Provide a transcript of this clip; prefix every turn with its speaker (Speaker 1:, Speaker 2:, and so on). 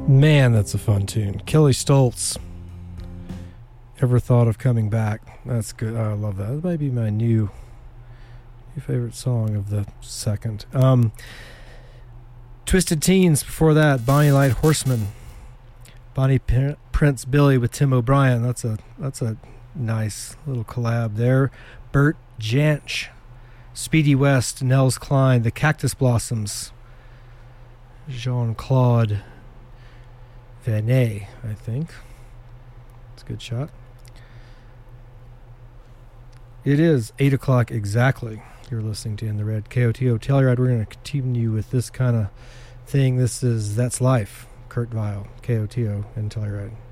Speaker 1: Man, that's a fun tune. Kelly Stoltz. Ever thought of coming back? That's good. I love that. That might be my new favorite song of the second. Twisted Teens before that. Bonnie Light Horseman. Bonnie Prince Billy with Tim O'Brien. That's a nice little collab there. Bert Jansch. Speedy West. Nels Cline. The Cactus Blossoms. Jean-Claude Venet, I think. It's a good shot. It is 8 o'clock exactly. You're listening to In the Red, KOTO Telluride. We're going to continue with this kind of thing. This is That's Life, Kurt Vile, KOTO and Telluride.